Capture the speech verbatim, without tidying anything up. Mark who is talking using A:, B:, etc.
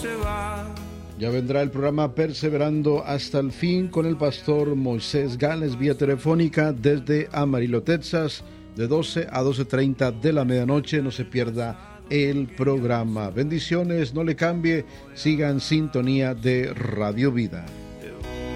A: se va.
B: Ya vendrá el programa Perseverando hasta el fin con el pastor Moisés Gales vía telefónica desde Amarillo, Texas, de doce a doce treinta de la medianoche. No se pierda el programa. Bendiciones, no le cambie, siga en sintonía de Radio Vida.